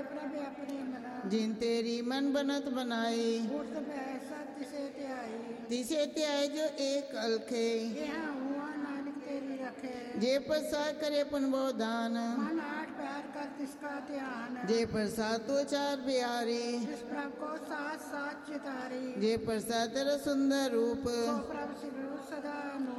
प्रभ अपने मना, जिन तेरी मन बनत बनाई, ऊर्ध में सत्य से त्याई, तिसे त्याय जो एक अलखे, यहाँ हुआ नानक तेरी रखे, जे प्रसाद करे पुन वो दान, मन आठ प्यार कर तिसका ध्यान, जे प्रसाद तो चार बिहारी, जिस प्रभ को साथ साथ चितारी, जे प्रसाद तेरा सुंदर रूप, सो प्रभ शिव सदा